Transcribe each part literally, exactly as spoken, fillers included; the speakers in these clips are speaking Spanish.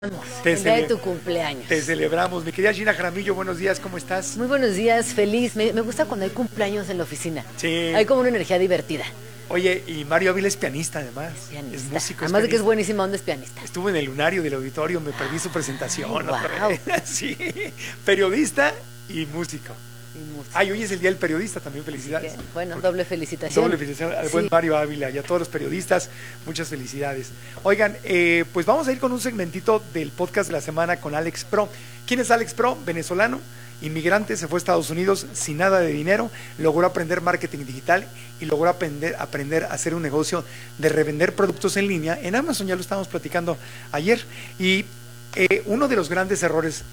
Te el día de tu cumpleaños. Te celebramos. Mi querida Gina Jaramillo, buenos días, ¿cómo estás? Muy buenos días, feliz. Me, me gusta cuando hay cumpleaños en la oficina. Sí. Hay como una energía divertida. Oye, y Mario Ávila es pianista además. Es pianista. Es músico. Además es de que es buenísima onda, es pianista. Estuvo en el lunario del auditorio, me perdí su presentación. Ay, otra vez. Sí, periodista y músico. Ay, hoy es el Día del Periodista, también felicidades. Que, bueno, Porque, doble felicitación. Doble felicitación al sí. buen Mario Ávila y a todos los periodistas, muchas felicidades. Oigan, eh, pues vamos a ir con un segmentito del podcast de la semana con Alex Pro. ¿Quién es Alex Pro? Venezolano, inmigrante, se fue a Estados Unidos sin nada de dinero, logró aprender marketing digital y logró aprender, aprender a hacer un negocio de revender productos en línea en Amazon, ya lo estábamos platicando ayer. Y eh, uno de los grandes errores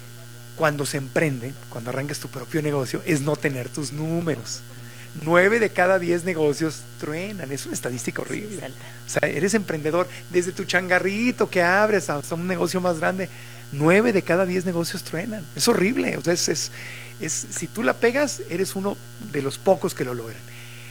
cuando se emprende, cuando arrancas tu propio negocio, es no tener tus números. Nueve de cada diez negocios truenan, es una estadística horrible. Sí, o sea, eres emprendedor desde tu changarrito que abres hasta un negocio más grande. Nueve de cada diez negocios truenan. Es horrible. O sea, es, es, es, si tú la pegas, eres uno de los pocos que lo logran.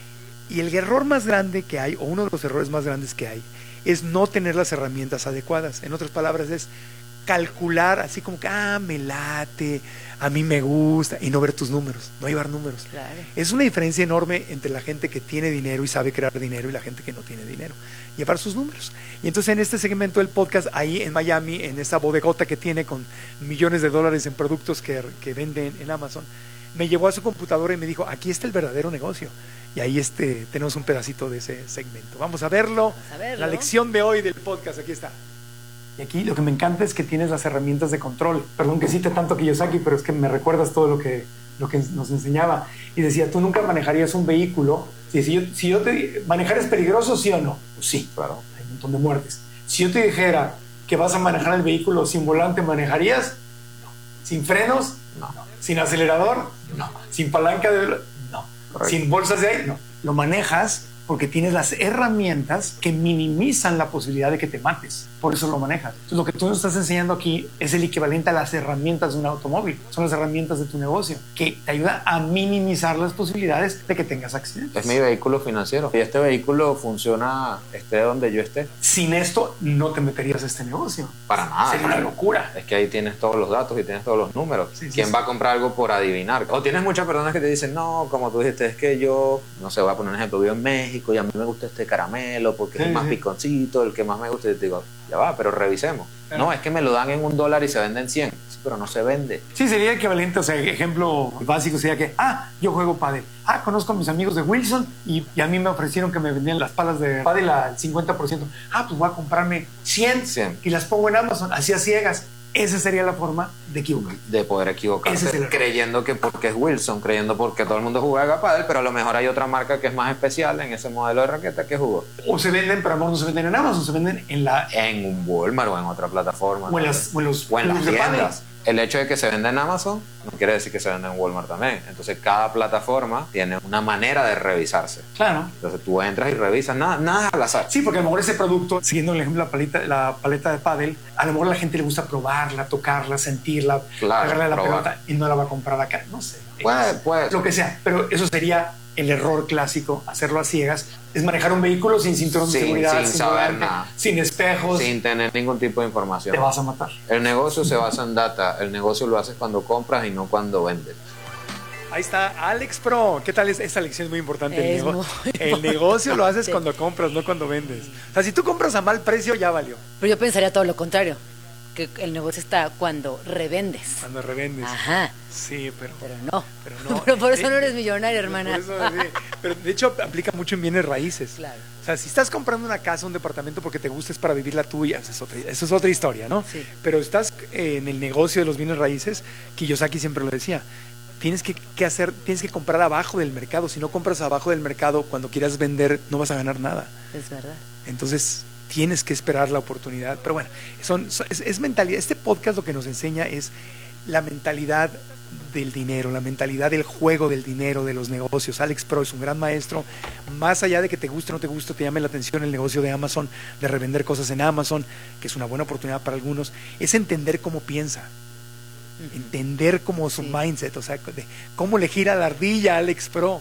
Y el error más grande que hay, o uno de los errores más grandes que hay, es no tener las herramientas adecuadas. En otras palabras, es calcular así como que, ah, me late, a mí me gusta, y no ver tus números, no llevar números. Claro. Es una diferencia enorme entre la gente que tiene dinero y sabe crear dinero y la gente que no tiene dinero. Llevar sus números. Y entonces en este segmento del podcast, ahí en Miami, en esa bodegota que tiene con millones de dólares en productos que, que venden en Amazon, me llevó a su computadora y me dijo, aquí está el verdadero negocio. Y ahí este, tenemos un pedacito de ese segmento. Vamos a verlo. Vamos a verlo. La lección de hoy del podcast, aquí está. Y aquí lo que me encanta es que tienes las herramientas de control. Perdón que cite tanto a Kiyosaki, pero es que me recuerdas todo lo que, lo que nos enseñaba. Y decía, tú nunca manejarías un vehículo. Si, si, yo, si yo te... ¿Manejar es peligroso, sí o no? Pues sí, claro, hay un montón de muertes. Si yo te dijera que vas a manejar el vehículo sin volante, ¿manejarías? No. ¿Sin frenos? No. no. ¿Sin acelerador? No. ¿Sin palanca de...? No. Correcto. ¿Sin bolsas de aire? No. Lo manejas porque tienes las herramientas que minimizan la posibilidad de que te mates. Por eso lo manejas. Entonces, lo que tú nos estás enseñando aquí es el equivalente a las herramientas de un automóvil. Son las herramientas de tu negocio que te ayudan a minimizar las posibilidades de que tengas accidentes. Es mi vehículo financiero y este vehículo funciona esté donde yo esté. Sin esto no te meterías a este negocio. Para nada. Sería una locura. Es que ahí tienes todos los datos y tienes todos los números. Sí, sí, ¿Quién sí. va a comprar algo por adivinar? O tienes muchas personas que te dicen, no, como tú dijiste, es que yo, no sé, voy a poner un ejemplo, vivo en México y a mí me gusta este caramelo porque sí, es el más sí. piconcito, el que más me gusta. Y te digo, ya va, pero revisemos. Claro. No, es que me lo dan en un dólar y se venden cien. Sí, pero no se vende. Sí, sería equivalente, o sea, ejemplo básico sería que, ah, yo juego pádel. Ah, conozco a mis amigos de Wilson y, y a mí me ofrecieron que me vendían las palas de pádel al cincuenta por ciento. Ah, pues voy a comprarme cien, cien y las pongo en Amazon, así a ciegas. Esa sería la forma de equivocar. De poder equivocarse, es creyendo que porque es Wilson, creyendo porque todo el mundo juega pádel, pero a lo mejor hay otra marca que es más especial en ese modelo de raqueta que jugó. O se venden, pero a lo mejor no se venden en Amazon, se venden en la... En un Walmart o en otra plataforma. O en, las, o en los, o en las tiendas. El hecho de que se venda en Amazon no quiere decir que se venda en Walmart también. Entonces cada plataforma tiene una manera de revisarse. Claro. Entonces tú entras y revisas, nada, nada al azar. Sí, porque a lo mejor ese producto, siguiendo el ejemplo de la paleta, la paleta de pádel, a lo mejor a la gente le gusta probarla, tocarla, sentirla, claro, agarrarle la probar. pelota y no la va a comprar acá. No sé. Puede, puede. Lo que sea, pero eso sería el error clásico, hacerlo a ciegas, es manejar un vehículo sin cinturón de sin, seguridad, sin, sin saber volante, nada, sin espejos, sin tener ningún tipo de información. Te vas a matar. El negocio se basa en data, el negocio lo haces cuando compras y no cuando vendes. Ahí está Alex Pro. ¿Qué tal? Esta lección es muy importante. Es el, nego muy el importante. negocio lo haces cuando compras, no cuando vendes. O sea, si tú compras a mal precio, ya valió. Pero yo pensaría todo lo contrario, que el negocio está cuando revendes. Cuando revendes. Ajá. Sí, pero... Pero no. Pero, no. pero por eso no eres millonario, hermana. Por eso, sí. Pero de hecho aplica mucho en bienes raíces. Claro. O sea, si estás comprando una casa, un departamento porque te gusta, es para vivir la tuya, eso es otra, eso es otra historia, ¿no? Sí. Pero estás en el negocio de los bienes raíces, Kiyosaki siempre lo decía, tienes que, que hacer, tienes que comprar abajo del mercado. Si no compras abajo del mercado, cuando quieras vender, no vas a ganar nada. Es verdad. Entonces tienes que esperar la oportunidad. Pero bueno, son, son, es, es mentalidad. Este podcast lo que nos enseña es la mentalidad del dinero, la mentalidad del juego del dinero, de los negocios. Alex Pro es un gran maestro. Más allá de que te guste o no te guste, te llame la atención el negocio de Amazon, de revender cosas en Amazon, que es una buena oportunidad para algunos, es entender cómo piensa. Uh-huh. Entender cómo su sí. mindset, o sea, de cómo le gira la ardilla a Alex Pro.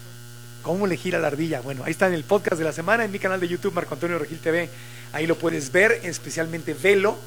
¿Cómo le gira la ardilla? Bueno, ahí está en el podcast de la semana, en mi canal de YouTube, Marco Antonio Regil T V. Ahí lo puedes ver, especialmente velo,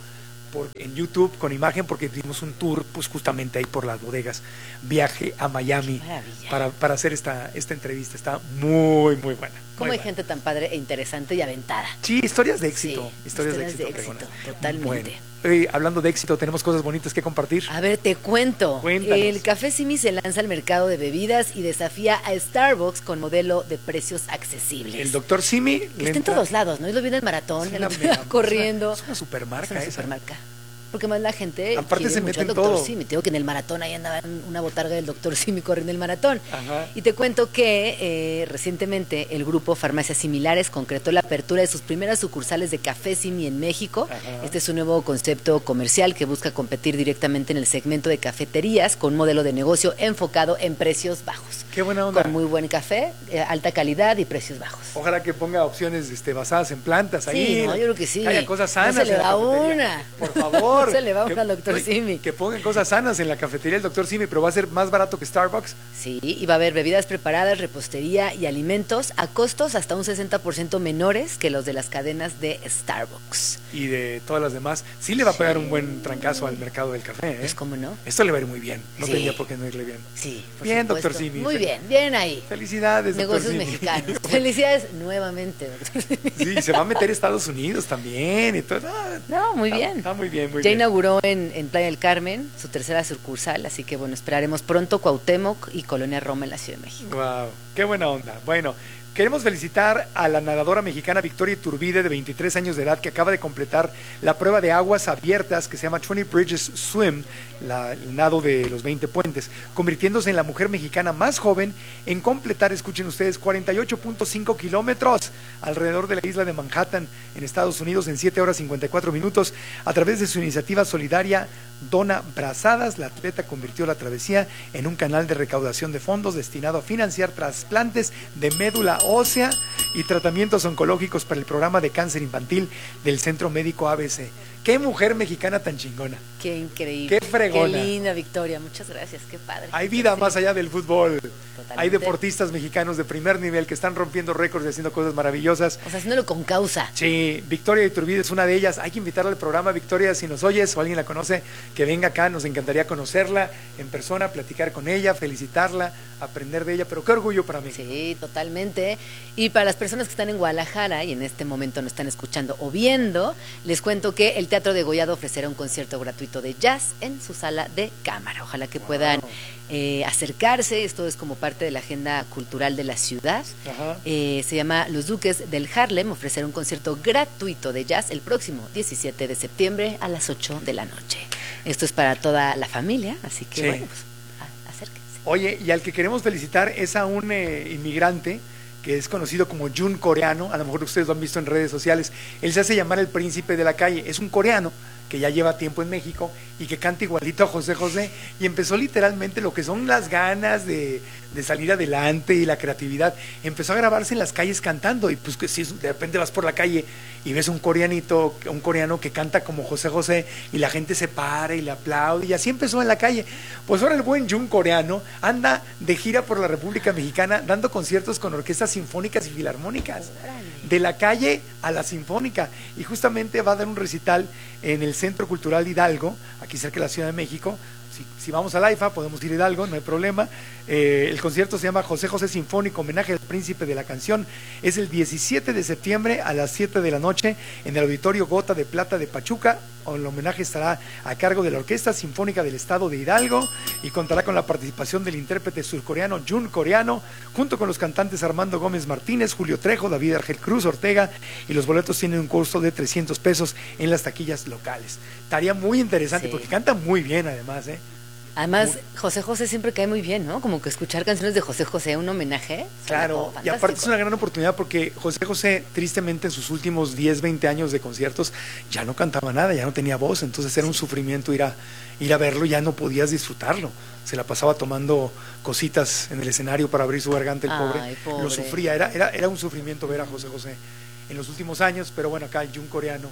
por, en YouTube con imagen, porque dimos un tour pues justamente ahí por las bodegas, viaje a Miami para, para hacer esta, esta entrevista. Está muy, muy buena. Cómo muy hay buena. gente tan padre e interesante y aventada. Sí, historias de éxito. Sí, historias, historias de de éxito. éxito, totalmente. Bueno, eh, hablando de éxito, tenemos cosas bonitas que compartir. A ver, te cuento. Cuéntanos. El Café Simi se lanza al mercado de bebidas y desafía a Starbucks con modelo de precios accesibles. El doctor Simi Que está en todos lados, ¿no? Yo lo vi en el maratón, Es en una la- mega- corriendo. Es una, es una supermarca Es una esa. supermarca. Porque más la gente Aparte quiere se mucho mete al en doctor todo. Simi. Te digo que en el maratón ahí andaba una botarga del doctor Simi corriendo el maratón. Ajá. Y te cuento que eh, recientemente el grupo Farmacias Similares concretó la apertura de sus primeras sucursales de Café Simi en México. Ajá. Este es un nuevo concepto comercial que busca competir directamente en el segmento de cafeterías con un modelo de negocio enfocado en precios bajos. Qué buena onda. Con muy buen café, eh, alta calidad y precios bajos. Ojalá que ponga opciones este, basadas en plantas ahí. Sí, no, yo creo que sí. Que haya cosas No sanas. se le en la va cafetería. una. Por favor. No se le va Que- una al doctor oye, Simi. Que pongan cosas sanas en la cafetería del doctor Simi, pero va a ser más barato que Starbucks. Sí, y va a haber bebidas preparadas, repostería y alimentos a costos hasta un sesenta por ciento menores que los de las cadenas de Starbucks. Y de todas las demás. Sí le va a pegar Sí. un buen trancazo al mercado del café, ¿eh? Pues, ¿cómo no? Esto le va a ir muy bien. No Sí. tendría por qué no irle bien. Sí, por Bien, supuesto. doctor Simi. Muy Fel- bien, bien ahí. Felicidades, doctor Negocios Simi. mexicanos. Felicidades nuevamente, doctor Simi. Sí, se va a meter a Estados Unidos también y todo. Ah, No, muy está- bien. Está muy bien, muy Ya bien. inauguró en, en Playa del Carmen su tercera sucursal, así que bueno, esperaremos pronto Cuauhtémoc y Colonia Roma en la Ciudad de México. Wow, qué buena onda. Bueno, queremos felicitar a la nadadora mexicana Victoria Iturbide, de veintitrés años de edad, que acaba de completar la prueba de aguas abiertas que se llama veinte Bridges Swim, la- el nado de los veinte puentes, convirtiéndose en la mujer mexicana más joven en completar, escuchen ustedes, cuarenta y ocho punto cinco kilómetros alrededor de la isla de Manhattan, en Estados Unidos, en siete horas cincuenta y cuatro minutos. A través de su iniciativa solidaria Dona Brazadas, la atleta convirtió la travesía en un canal de recaudación de fondos destinado a financiar trasplantes de médula ósea y tratamientos oncológicos para el programa de cáncer infantil del Centro Médico A B C. ¡Qué mujer mexicana tan chingona! Qué increíble. Qué fregona. Qué linda Victoria, muchas gracias, qué padre. Hay vida Sí. más allá del fútbol. Totalmente. Hay deportistas mexicanos de primer nivel que están rompiendo récords y haciendo cosas maravillosas. O sea, haciéndolo con causa. Sí, Victoria Iturbide es una de ellas. Hay que invitarla al programa. Victoria, si nos oyes o alguien la conoce, que venga acá. Nos encantaría conocerla en persona, platicar con ella, felicitarla, aprender de ella. Pero qué orgullo para mí. Sí, totalmente. Y para las personas que están en Guadalajara y en este momento nos están escuchando o viendo, les cuento que el Teatro de Gollado ofrecerá un concierto gratuito de jazz en su sala de cámara. Ojalá que puedan eh, acercarse. Esto es como parte de la agenda cultural de la ciudad. Ajá. Eh, se llama Los Duques del Harlem. Ofrecerá un concierto gratuito de jazz el próximo diecisiete de septiembre a las ocho de la noche. Esto es para toda la familia, así que Sí. bueno, pues a- acérquense. Oye, y al que queremos felicitar es a un eh, inmigrante que es conocido como Jun Coreano. A lo mejor ustedes lo han visto en redes sociales. Él se hace llamar el príncipe de la calle. Es un coreano que ya lleva tiempo en México y que canta igualito a José José, y empezó literalmente lo que son las ganas de, de salir adelante y la creatividad. Empezó a grabarse en las calles cantando, y pues que si de repente vas por la calle y ves un coreanito, un coreano que canta como José José, y la gente se para y le aplaude, y así empezó en la calle. Pues ahora el buen Jun Coreano anda de gira por la República Mexicana dando conciertos con orquestas sinfónicas y filarmónicas, de la calle a la sinfónica, y justamente va a dar un recital en el Centro Cultural Hidalgo, aquí cerca de la Ciudad de México. Si, si vamos al AIFA podemos ir a Hidalgo, no hay problema. Eh, el concierto se llama José José Sinfónico, homenaje al príncipe de la canción. Es el diecisiete de septiembre a las siete de la noche en el Auditorio Gota de Plata de Pachuca. El homenaje estará a cargo de la Orquesta Sinfónica del Estado de Hidalgo y contará con la participación del intérprete surcoreano Jun Coreano, junto con los cantantes Armando Gómez Martínez, Julio Trejo, David Argel Cruz Ortega, y los boletos tienen un costo de trescientos pesos en las taquillas locales. Estaría muy interesante, Sí. porque canta muy bien además, ¿eh? Además, José José siempre cae muy bien, ¿no? Como que escuchar canciones de José José, un homenaje. Claro, y aparte es una gran oportunidad porque José José, tristemente, en sus últimos diez, veinte años de conciertos, ya no cantaba nada, ya no tenía voz, entonces era un sufrimiento ir a, ir a verlo, ya no podías disfrutarlo. Se la pasaba tomando cositas en el escenario para abrir su garganta, el pobre. Ay, pobre. Lo sufría, era, era, era un sufrimiento ver a José José en los últimos años, pero bueno, acá el Jun Coreano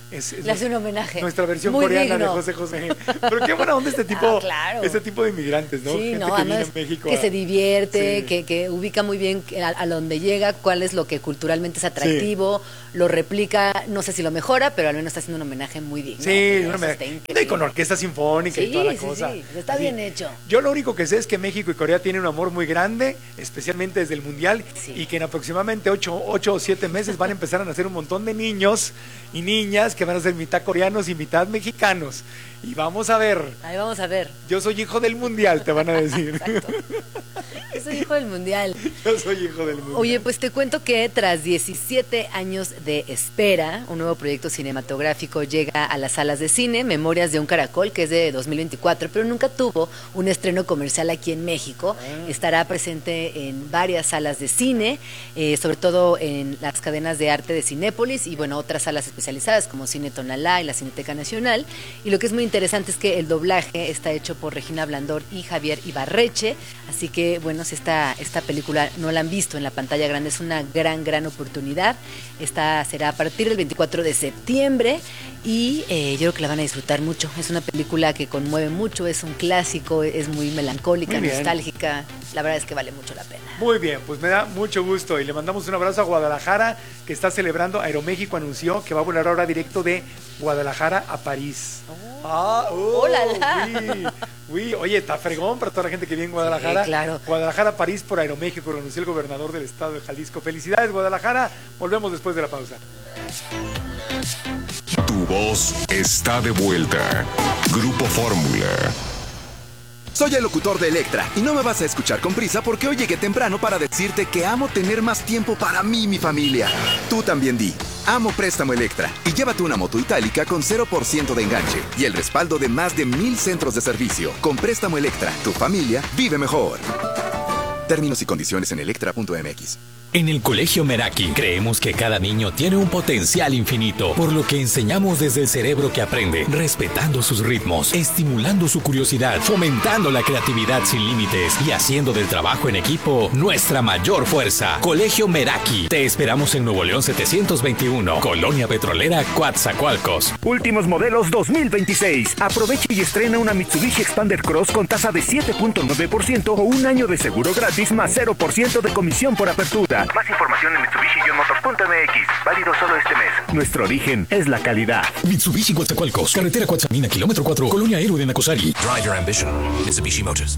Es, es Le hace un homenaje. Nuestra versión Muy coreana digno. de José José. Pero qué buena onda este tipo, Ah, claro. este tipo de inmigrantes, ¿no? Sí, Gente no, que viene además a México que a- se divierte, Sí. que, que ubica muy bien a, a donde llega, cuál es lo que culturalmente es atractivo, lo replica, no sé si lo mejora, pero al menos está haciendo un homenaje muy digno. Sí, Eso una me- está no, increíble. y con orquesta sinfónica y Sí, toda la sí, cosa. sí, está Así. bien hecho. Yo lo único que sé es que México y Corea tienen un amor muy grande, especialmente desde el Mundial, Sí. y que en aproximadamente ocho, ocho o siete meses van a empezar a nacer un montón de niños y niñas que van a ser mitad coreanos y mitad mexicanos. Y vamos a ver, Ahí vamos a ver. yo soy hijo del Mundial, te van a decir. Yo soy hijo del mundial. Yo soy hijo del Mundial. Oye, pues te cuento que tras diecisiete años de espera, un nuevo proyecto cinematográfico llega a las salas de cine, Memorias de un Caracol, que es de dos mil veinticuatro, pero nunca tuvo un estreno comercial aquí en México. Estará presente en varias salas de cine, eh, sobre todo en las cadenas de arte de Cinépolis y, bueno, otras salas especializadas como Cine Tonalá y la Cineteca Nacional. Y lo que es muy interesante es que el doblaje está hecho por Regina Blandor y Javier Ibarreche, así que, bueno, si esta, esta película no la han visto en la pantalla grande, es una gran, gran oportunidad. Esta será a partir del veinticuatro de septiembre y eh, yo creo que la van a disfrutar mucho. Es una película que conmueve mucho, es un clásico, es muy melancólica, Muy bien. nostálgica. La verdad es que vale mucho la pena. Muy bien, pues me da mucho gusto y le mandamos un abrazo a Guadalajara, que está celebrando. Aeroméxico anunció que va a volar ahora directo de Guadalajara a París. Ah, oh, ¡Hola! uy, uy, oye, está fregón para toda la gente que vive en Guadalajara. Sí, claro. Guadalajara, París por Aeroméxico, lo anunció el gobernador del estado de Jalisco. Felicidades, Guadalajara. Volvemos después de la pausa. Tu voz está de vuelta. Grupo Fórmula. Soy el locutor de Electra y no me vas a escuchar con prisa porque hoy llegué temprano para decirte que amo tener más tiempo para mí y mi familia. Tú también di, amo Préstamo Electra y llévate una moto itálica con cero por ciento de enganche y el respaldo de más de mil centros de servicio. Con Préstamo Electra, tu familia vive mejor. Términos y condiciones en electra punto m x. En el Colegio Meraki creemos que cada niño tiene un potencial infinito, por lo que enseñamos desde el cerebro que aprende, respetando sus ritmos, estimulando su curiosidad, fomentando la creatividad sin límites y haciendo del trabajo en equipo nuestra mayor fuerza. Colegio Meraki. Te esperamos en Nuevo León setecientos veintiuno, Colonia Petrolera, Coatzacoalcos. Últimos modelos dos mil veintiséis. Aprovecha y estrena una Mitsubishi Expander Cross con tasa de siete punto nueve por ciento o un año de seguro gratis más cero por ciento de comisión por apertura. Más información en mitsubishi motor punto m x. Válido solo este mes. Nuestro origen es la calidad. Mitsubishi Coatzacoalcos, carretera Coatzamina, kilómetro cuatro, Colonia Héroe de Nacosari. Drive your ambition. Mitsubishi Motors.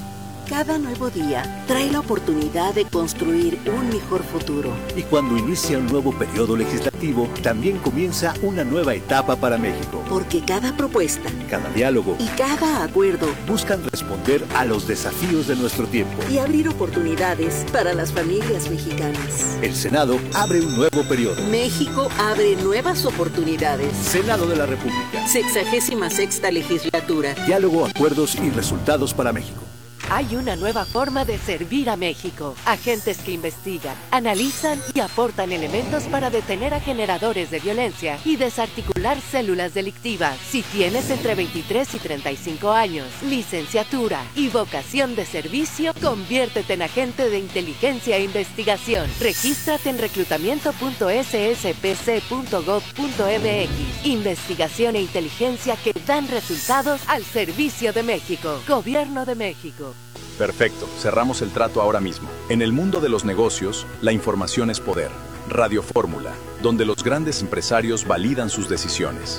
Cada nuevo día trae la oportunidad de construir un mejor futuro. Y cuando inicia un nuevo periodo legislativo, también comienza una nueva etapa para México. Porque cada propuesta Cada diálogo y cada acuerdo buscan responder a los desafíos de nuestro tiempo. y abrir oportunidades para las familias mexicanas. El Senado abre un nuevo periodo. México abre nuevas oportunidades. Senado de la República. Sexagésima sexta legislatura. Diálogo, acuerdos y resultados para México. Hay una nueva forma de servir a México. Agentes que investigan, analizan y aportan elementos para detener a generadores de violencia y desarticular células delictivas. Si tienes entre veintitrés y treinta y cinco años, licenciatura y vocación de servicio, conviértete en agente de inteligencia e investigación. Regístrate en reclutamiento punto s s p c punto gov punto m x. Investigación e inteligencia que dan resultados al servicio de México. Gobierno de México. Perfecto, cerramos el trato ahora mismo. En el mundo de los negocios, la información es poder. Radio Fórmula, donde los grandes empresarios validan sus decisiones.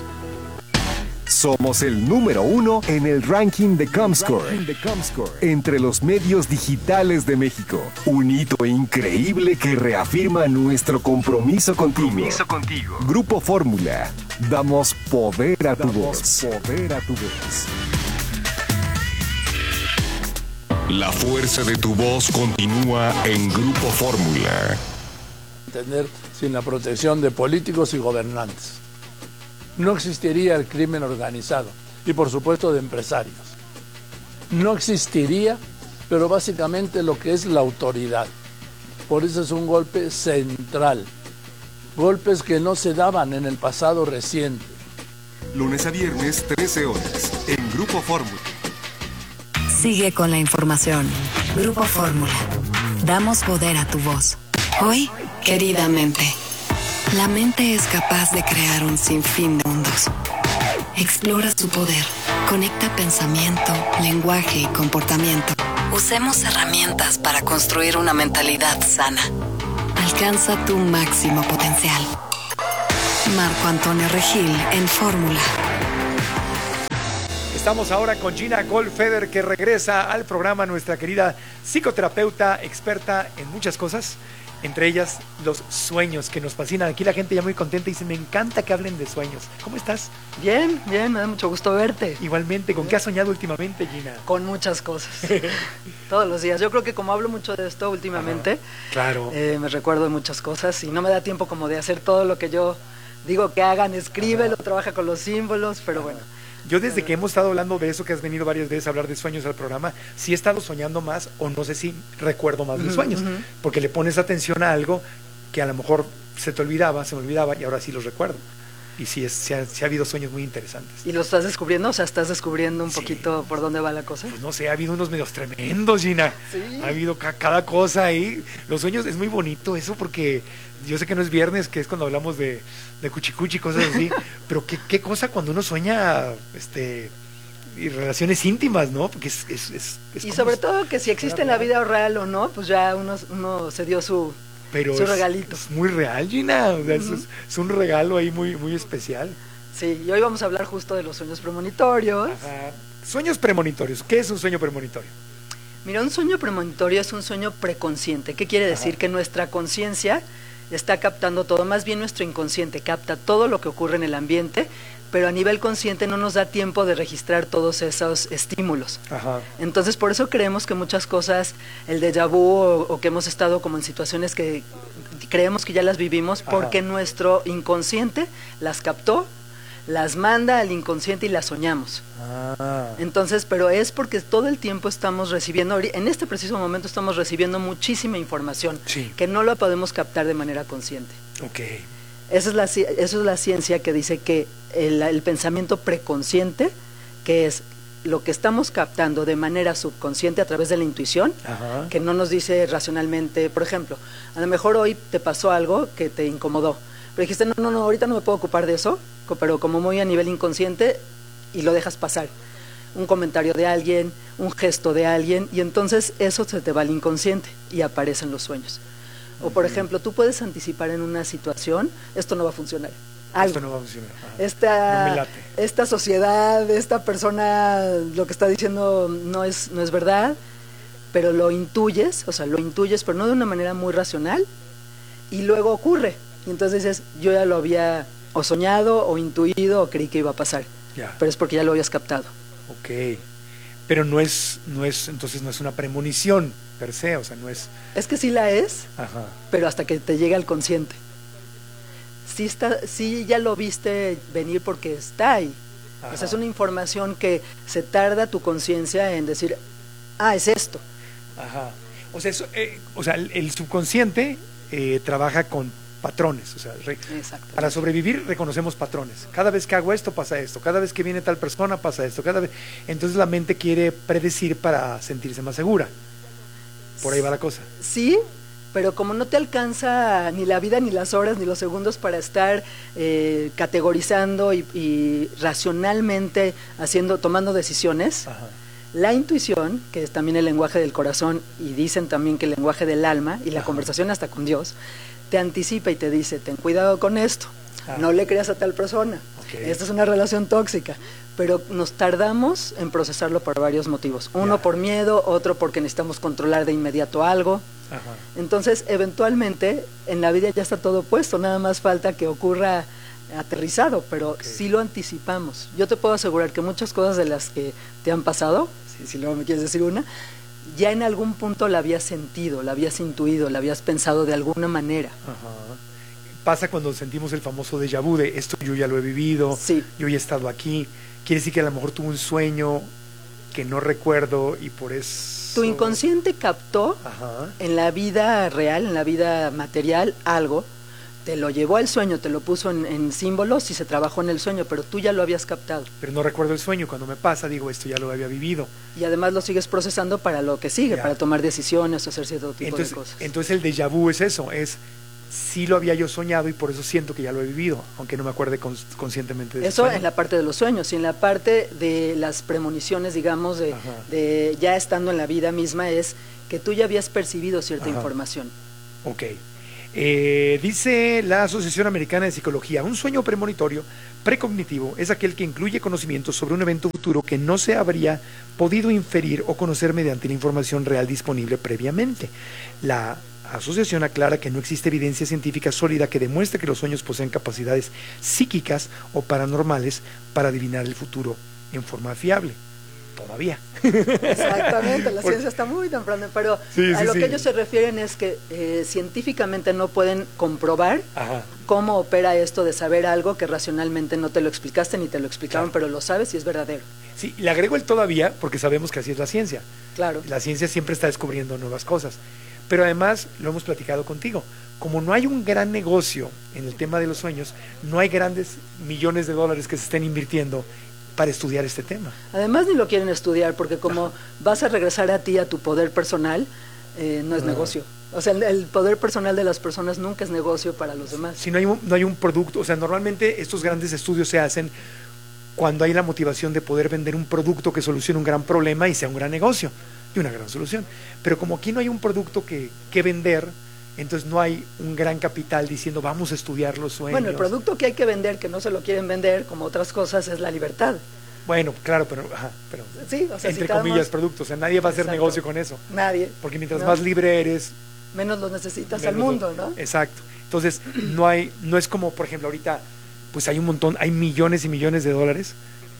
Somos el número uno en el ranking de Comscore, entre los medios digitales de México. Un hito increíble que reafirma nuestro compromiso contigo. Grupo Fórmula, damos poder a tu voz. Poder a tu voz. La fuerza de tu voz continúa en Grupo Fórmula. Entender sin la protección de políticos y gobernantes. No existiría el crimen organizado y por supuesto de empresarios. No existiría, pero básicamente lo que es la autoridad. Por eso es un golpe central. Golpes que no se daban en el pasado reciente. Lunes a viernes, trece horas, en Grupo Fórmula. Sigue con la información. Grupo Fórmula. Damos poder a tu voz. Hoy, queridamente. La mente es capaz de crear un sinfín de mundos. Explora su poder. Conecta pensamiento, lenguaje y comportamiento. Usemos herramientas para construir una mentalidad sana. Alcanza tu máximo potencial. Marco Antonio Regil en Fórmula. Estamos ahora con Gina Goldfeder, que regresa al programa, nuestra querida psicoterapeuta, experta en muchas cosas, entre ellas los sueños que nos fascinan. Aquí la gente ya muy contenta y dice, me encanta que hablen de sueños. ¿Cómo estás? Bien, bien, me da mucho gusto verte. Igualmente, ¿con qué has soñado últimamente, Gina? Con muchas cosas, todos los días. Yo creo que como hablo mucho de esto últimamente, claro, eh, me recuerdo de muchas cosas y no me da tiempo como de hacer todo lo que yo digo que hagan, escríbelo, Ajá. trabaja con los símbolos, pero Ajá. bueno. Yo desde que hemos estado hablando de eso, que has venido varias veces a hablar de sueños al programa, sí he estado soñando más, o no sé si recuerdo más mis sueños, uh-huh. porque le pones atención a algo que a lo mejor se te olvidaba, se me olvidaba, y ahora sí los recuerdo. Y sí, es, sí, ha, sí ha habido sueños muy interesantes. ¿Y los estás descubriendo? O sea, ¿estás descubriendo un sí. poquito por dónde va la cosa? Pues no sé, ha habido unos medios tremendos, Gina. Sí. Ha habido ca cada cosa ahí. Los sueños, es muy bonito eso, porque yo sé que no es viernes, que es cuando hablamos de, de cuchicuchi, cosas así, pero qué, qué cosa cuando uno sueña este y relaciones íntimas, ¿no? Porque es, es, es, es y sobre todo que si existe en la vida real o no, pues ya uno, uno se dio su... Pero su es, regalito. Es muy real, Gina. O sea, uh-huh. es, es un regalo ahí muy, muy especial. Sí, y hoy vamos a hablar justo de los sueños premonitorios. Ajá. Sueños premonitorios. ¿Qué es un sueño premonitorio? Mira, un sueño premonitorio es un sueño preconsciente. ¿Qué quiere decir? Ajá. Que nuestra conciencia está captando todo, más bien nuestro inconsciente capta todo lo que ocurre en el ambiente, pero a nivel consciente no nos da tiempo de registrar todos esos estímulos. Ajá. Entonces, por eso creemos que muchas cosas, el déjà vu, o, o que hemos estado como en situaciones que creemos que ya las vivimos, Ajá. porque nuestro inconsciente las captó, las manda al inconsciente y las soñamos. Ah. Entonces, pero es porque todo el tiempo estamos recibiendo, en este preciso momento estamos recibiendo muchísima información, sí. que no la podemos captar de manera consciente. Okay. Esa es la, eso es la ciencia que dice que el, el pensamiento preconsciente, que es lo que estamos captando de manera subconsciente a través de la intuición, Ajá. que no nos dice racionalmente, por ejemplo, a lo mejor hoy te pasó algo que te incomodó, pero dijiste, no, no, no, ahorita no me puedo ocupar de eso, pero como muy a nivel inconsciente, y lo dejas pasar. Un comentario de alguien, un gesto de alguien, y entonces eso se te va al inconsciente y aparecen los sueños. O por ejemplo, tú puedes anticipar en una situación, esto no va a funcionar. Algo. Esto no va a funcionar. Ajá. Esta, no me late. Esta sociedad, esta persona, lo que está diciendo no es, no es verdad, pero lo intuyes, o sea, lo intuyes, pero no de una manera muy racional, y luego ocurre. Y entonces dices, yo ya lo había o soñado, o intuido, o creí que iba a pasar. Ya. Pero es porque ya lo habías captado. Ok. Pero no es, no es, entonces no es una premonición per se, o sea, no es... Es que sí la es, Ajá. pero hasta que te llega al consciente. Sí, está, sí ya lo viste venir porque está ahí. Ajá. O sea, es una información que se tarda tu conciencia en decir, ah, es esto. Ajá. O sea, eso, eh, o sea el, el subconsciente eh, trabaja con patrones, o sea, re, para sobrevivir reconocemos patrones. Cada vez que hago esto pasa esto, cada vez que viene tal persona pasa esto, cada vez, entonces la mente quiere predecir para sentirse más segura. Por ahí va la cosa. Sí, pero como no te alcanza ni la vida, ni las horas, ni los segundos para estar eh, categorizando y, y racionalmente haciendo, tomando decisiones, Ajá. la intuición, que es también el lenguaje del corazón, y dicen también que el lenguaje del alma, y la Ajá. conversación hasta con Dios, te anticipa y te dice, ten cuidado con esto, ah. no le creas a tal persona, okay. esta es una relación tóxica, pero nos tardamos en procesarlo por varios motivos, uno yeah. por miedo, otro porque necesitamos controlar de inmediato algo, Ajá. entonces eventualmente en la vida ya está todo puesto, nada más falta que ocurra aterrizado, pero okay. sí lo anticipamos. Yo te puedo asegurar que muchas cosas de las que te han pasado, si, si luego me quieres decir una, ya en algún punto la habías sentido, la habías intuido, la habías pensado de alguna manera. Ajá. Pasa cuando sentimos el famoso déjà vu de esto yo ya lo he vivido, sí. yo ya he estado aquí. Quiere decir que a lo mejor tuve un sueño que no recuerdo y por eso... Tu inconsciente captó Ajá. en la vida real, en la vida material, algo, te lo llevó al sueño, te lo puso en, en símbolos y se trabajó en el sueño, pero tú ya lo habías captado. Pero no recuerdo el sueño, cuando me pasa digo esto ya lo había vivido. Y además lo sigues procesando para lo que sigue, ya. para tomar decisiones o hacer cierto tipo entonces, de cosas. Entonces el déjà vu es eso, es sí lo había yo soñado y por eso siento que ya lo he vivido, aunque no me acuerde cons conscientemente de eso. Eso en la parte de los sueños, y en la parte de las premoniciones, digamos, de, de ya estando en la vida misma, es que tú ya habías percibido cierta Ajá. información. Ok. Eh, dice la Asociación Americana de Psicología, un sueño premonitorio precognitivo es aquel que incluye conocimientos sobre un evento futuro que no se habría podido inferir o conocer mediante la información real disponible previamente. La asociación aclara que no existe evidencia científica sólida que demuestre que los sueños poseen capacidades psíquicas o paranormales para adivinar el futuro en forma fiable. Todavía. Exactamente, la Por... ciencia está muy temprana, pero sí, a sí, lo sí. que ellos se refieren es que eh, científicamente no pueden comprobar Ajá. cómo opera esto de saber algo que racionalmente no te lo explicaste ni te lo explicaron, claro. pero lo sabes y es verdadero. Sí, le agrego el todavía porque sabemos que así es la ciencia. Claro. La ciencia siempre está descubriendo nuevas cosas. Pero además, lo hemos platicado contigo, como no hay un gran negocio en el tema de los sueños, no hay grandes millones de dólares que se estén invirtiendo para estudiar este tema. Además ni lo quieren estudiar porque como Ajá. vas a regresar a ti, a tu poder personal, eh, no es Ajá. negocio. O sea, el, el poder personal de las personas nunca es negocio para los demás. Si no hay un, no hay un producto, o sea, normalmente estos grandes estudios se hacen cuando hay la motivación de poder vender un producto que solucione un gran problema y sea un gran negocio y una gran solución. Pero como aquí no hay un producto que, que vender, entonces no hay un gran capital diciendo vamos a estudiar los sueños. Bueno, el producto que hay que vender, que no se lo quieren vender, como otras cosas, es la libertad. Bueno, claro, pero, ajá, pero sí, o sea, entre si comillas productos, o sea, nadie va a hacer Exacto. negocio con eso. Nadie. Porque mientras no. más libre eres, menos los necesitas al mundo, ¿no? Exacto. Entonces, no hay, no es como, por ejemplo, ahorita, pues hay un montón, hay millones y millones de dólares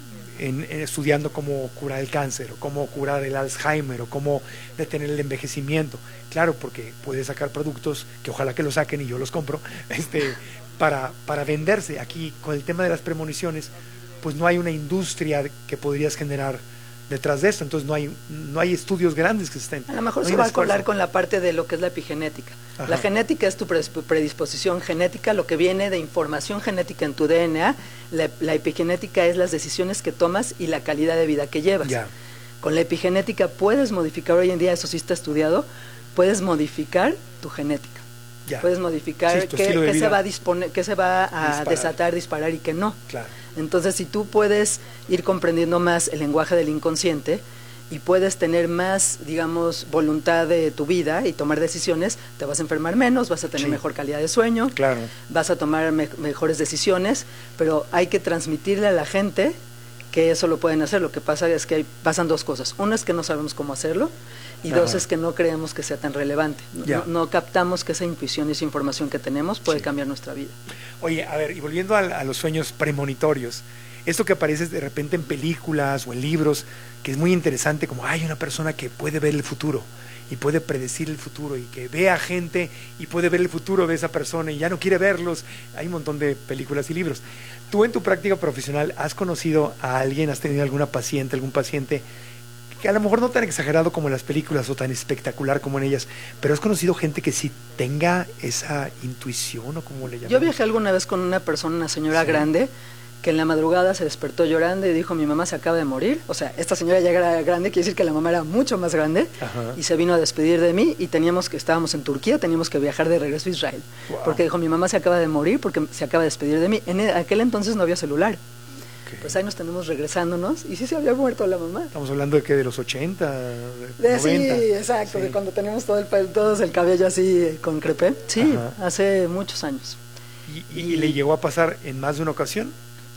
En, en estudiando cómo curar el cáncer o cómo curar el Alzheimer o cómo detener el envejecimiento. Claro, porque puede sacar productos que ojalá que lo saquen y yo los compro este, para, para venderse. Aquí con el tema de las premoniciones pues no hay una industria que podrías generar detrás de esto, entonces no hay no hay estudios grandes que se estén. A lo mejor no se va a colar con la parte de lo que es la epigenética. Ajá. La genética es tu predisposición genética, lo que viene de información genética en tu D N A. La, la epigenética es las decisiones que tomas y la calidad de vida que llevas. Ya. Con la epigenética puedes modificar, hoy en día eso sí está estudiado, puedes modificar tu genética. Ya. Puedes modificar sí, qué, qué se va a disponer, qué se va a disparar. desatar, disparar y qué no. Claro. Entonces, si tú puedes ir comprendiendo más el lenguaje del inconsciente y puedes tener más, digamos, voluntad de tu vida y tomar decisiones, te vas a enfermar menos, vas a tener sí. mejor calidad de sueño, claro. vas a tomar me mejores decisiones, pero hay que transmitirle a la gente que eso lo pueden hacer. Lo que pasa es que hay, pasan dos cosas. Uno es que no sabemos cómo hacerlo y Ajá. dos es que no creemos que sea tan relevante. No, no captamos que esa intuición y esa información que tenemos puede sí. cambiar nuestra vida. Oye, a ver, y volviendo a, a los sueños premonitorios, esto que aparece de repente en películas o en libros, que es muy interesante, como hay una persona que puede ver el futuro y puede predecir el futuro y que ve a gente y puede ver el futuro de esa persona y ya no quiere verlos. Hay un montón de películas y libros. Tú en tu práctica profesional has conocido a alguien, has tenido alguna paciente, algún paciente que a lo mejor no tan exagerado como en las películas o tan espectacular como en ellas, pero has conocido gente que sí tenga esa intuición o como le llaman. Yo viajé alguna vez con una persona, una señora sí. grande, que en la madrugada se despertó llorando y dijo, mi mamá se acaba de morir. O sea, esta señora ya era grande, quiere decir que la mamá era mucho más grande. Ajá. Y se vino a despedir de mí y teníamos que, estábamos en Turquía, teníamos que viajar de regreso a Israel. Wow. Porque dijo, mi mamá se acaba de morir porque se acaba de despedir de mí. En aquel entonces no había celular. Okay. Pues ahí nos tenemos regresándonos y sí se había muerto la mamá. Estamos hablando de que de los ochenta, de, de noventa. Sí, exacto, sí. de cuando teníamos todo el, todos el cabello así con crepé. Sí, Ajá. hace muchos años. ¿Y, y, ¿Y le llegó a pasar en más de una ocasión?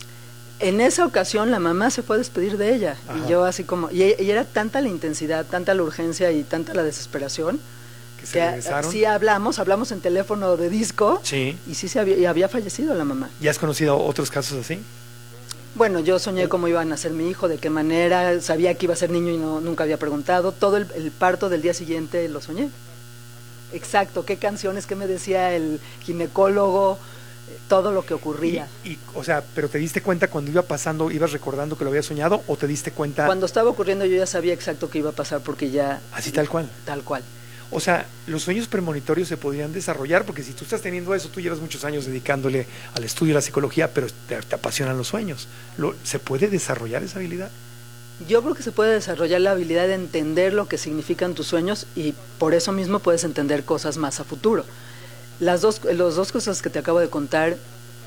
En esa ocasión la mamá se fue a despedir de ella. Ajá. Y yo así como, y, y era tanta la intensidad, tanta la urgencia y tanta la desesperación que, se regresaron. Sí hablamos, hablamos en teléfono de disco sí. y sí se había, y había fallecido la mamá. ¿Y has conocido otros casos así? Bueno, yo soñé cómo iba a nacer mi hijo, de qué manera, sabía que iba a ser niño y no, nunca había preguntado. Todo el, el parto del día siguiente lo soñé. Exacto, qué canciones, qué me decía el ginecólogo, todo lo que ocurría. Y, y, o sea, ¿pero te diste cuenta cuando iba pasando, ibas recordando que lo habías soñado o te diste cuenta? Cuando estaba ocurriendo yo ya sabía exacto qué iba a pasar porque ya... ¿Así tal cual? Tal cual. O sea, los sueños premonitorios se podrían desarrollar porque si tú estás teniendo eso, tú llevas muchos años dedicándole al estudio de la psicología, pero te, te apasionan los sueños. ¿Lo, ¿Se puede desarrollar esa habilidad? Yo creo que se puede desarrollar la habilidad de entender lo que significan tus sueños y por eso mismo puedes entender cosas más a futuro. las dos, las dos cosas que te acabo de contar,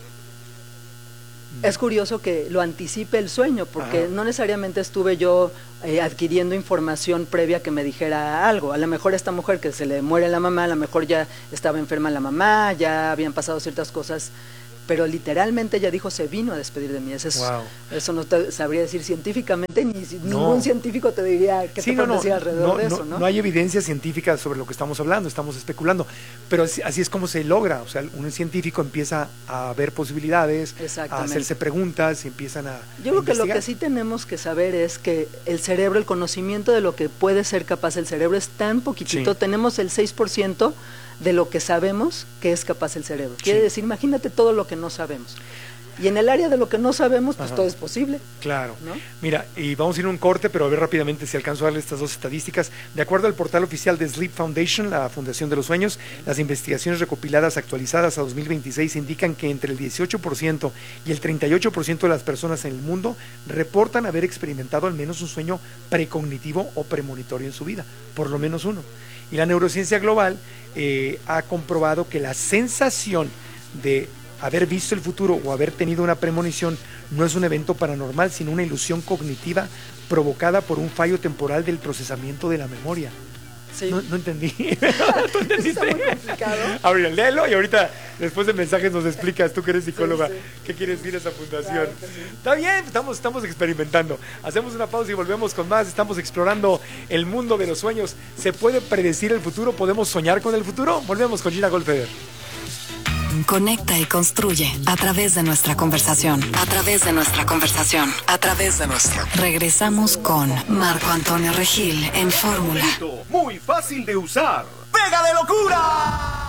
es curioso que lo anticipe el sueño, porque Ajá. no necesariamente estuve yo eh, adquiriendo información previa que me dijera algo. A lo mejor esta mujer que se le muere la mamá, a lo mejor ya estaba enferma la mamá, ya habían pasado ciertas cosas, pero literalmente ella dijo, se vino a despedir de mí. Eso, es, wow. eso no te sabría decir científicamente, ni no. ningún científico te diría qué sí, te no, puede decir no, alrededor no, de eso, no, ¿no? No hay evidencia científica sobre lo que estamos hablando, estamos especulando, pero así, así es como se logra. O sea, un científico empieza a ver posibilidades, a hacerse preguntas y empiezan a Yo creo que lo que sí tenemos que saber es que el cerebro, el conocimiento de lo que puede ser capaz el cerebro es tan poquitito, sí. tenemos el seis por ciento de lo que sabemos que es capaz el cerebro. Quiere sí. decir, imagínate todo lo que no sabemos. Y en el área de lo que no sabemos, pues Ajá. todo es posible. Claro. ¿No? Mira, y vamos a ir a un corte, pero a ver rápidamente si alcanzo a darle estas dos estadísticas. De acuerdo al portal oficial de Sleep Foundation, la Fundación de los Sueños, las investigaciones recopiladas actualizadas a dos mil veintiséis indican que entre el dieciocho por ciento y el treinta y ocho por ciento de las personas en el mundo reportan haber experimentado al menos un sueño precognitivo o premonitorio en su vida, por lo menos uno. Y la neurociencia global eh, ha comprobado que la sensación de haber visto el futuro o haber tenido una premonición no es un evento paranormal, sino una ilusión cognitiva provocada por un fallo temporal del procesamiento de la memoria. Sí. No, no entendí. ¿Tú entendiste? Está muy complicado. A ver, léelo y ahorita, después de mensajes, nos explicas, tú que eres psicóloga, sí, sí. qué quieres decir esa fundación. Claro que sí. Está bien, estamos, estamos experimentando. Hacemos una pausa y volvemos con más. Estamos explorando el mundo de los sueños. ¿Se puede predecir el futuro? ¿Podemos soñar con el futuro? Volvemos con Gina Goldfeder. Conecta y construye a través de nuestra conversación. A través de nuestra conversación. A través de nuestra. Regresamos con Marco Antonio Regil en Fórmula. Muy fácil de usar. ¡Pega de locura!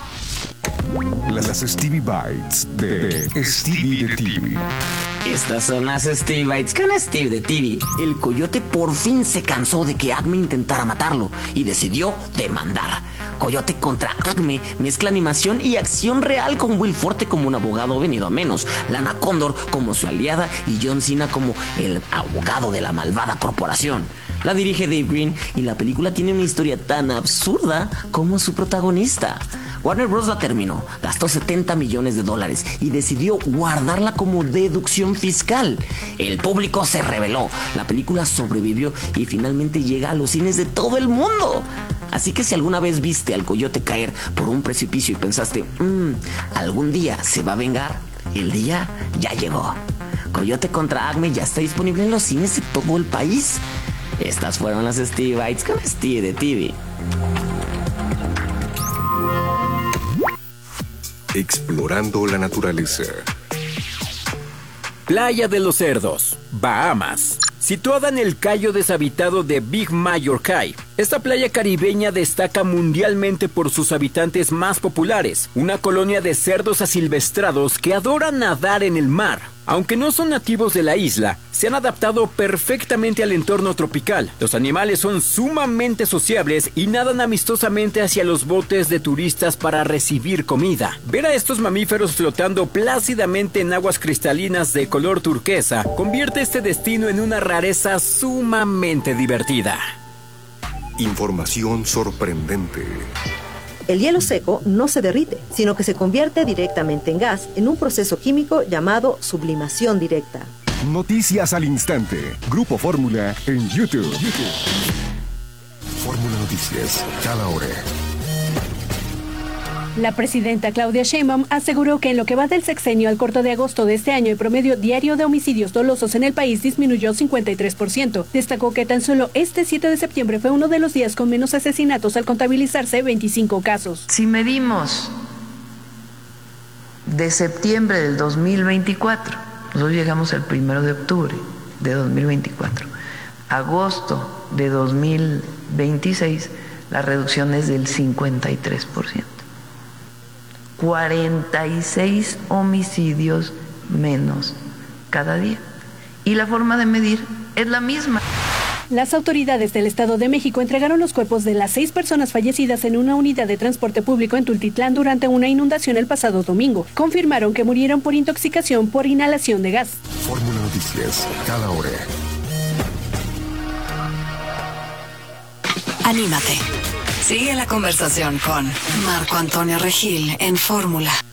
Las Stevie Bites de, de Stevie de T V. Estas son las Stevie Bites con Steve de T V. El coyote por fin se cansó de que Acme intentara matarlo y decidió demandar. Coyote contra Acme mezcla animación y acción real con Will Forte como un abogado venido a menos, Lana Condor como su aliada y John Cena como el abogado de la malvada corporación. La dirige Dave Green y la película tiene una historia tan absurda como su protagonista. Warner Bros. La terminó, gastó setenta millones de dólares y decidió guardarla como deducción fiscal. El público se rebeló, la película sobrevivió y finalmente llega a los cines de todo el mundo. Así que si alguna vez viste al coyote caer por un precipicio y pensaste, mmm, algún día se va a vengar, el día ya llegó. Coyote contra Acme ya está disponible en los cines de todo el país. Estas fueron las Stevie Bites con Steve de T V. Explorando la naturaleza. Playa de los Cerdos, Bahamas. Situada en el cayo deshabitado de Big Major Cay, esta playa caribeña destaca mundialmente por sus habitantes más populares, una colonia de cerdos asilvestrados que adoran nadar en el mar. Aunque no son nativos de la isla, se han adaptado perfectamente al entorno tropical. Los animales son sumamente sociables y nadan amistosamente hacia los botes de turistas para recibir comida. Ver a estos mamíferos flotando plácidamente en aguas cristalinas de color turquesa convierte este destino en una rareza sumamente divertida. Información sorprendente. El hielo seco no se derrite, sino que se convierte directamente en gas en un proceso químico llamado sublimación directa. Noticias al instante. Grupo Fórmula en YouTube. YouTube. Fórmula Noticias, cada hora. La presidenta Claudia Sheinbaum aseguró que en lo que va del sexenio al corto de agosto de este año el promedio diario de homicidios dolosos en el país disminuyó cincuenta y tres por ciento. Destacó que tan solo este siete de septiembre fue uno de los días con menos asesinatos al contabilizarse veinticinco casos. Si medimos de septiembre del dos mil veinticuatro, nosotros llegamos al primero de octubre de dos mil veinticuatro, agosto de dos mil veintiséis, la reducción es del cincuenta y tres por ciento. cuarenta y seis homicidios menos cada día. Y la forma de medir es la misma. Las autoridades del Estado de México entregaron los cuerpos de las seis personas fallecidas en una unidad de transporte público en Tultitlán durante una inundación el pasado domingo. Confirmaron que murieron por intoxicación por inhalación de gas. Fórmula Noticias, cada hora. Anímate. Sigue la conversación con Marco Antonio Regil en Fórmula.